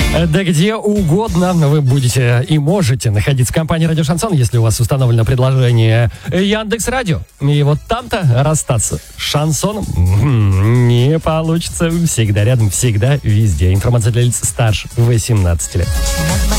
Да где угодно вы будете и можете находиться в компании «Радио Шансон», если у вас установлено предложение Яндекс.Радио. И вот там-то расстаться с шансоном не получится. Всегда рядом, всегда, везде. Информация для лиц старше 18 лет.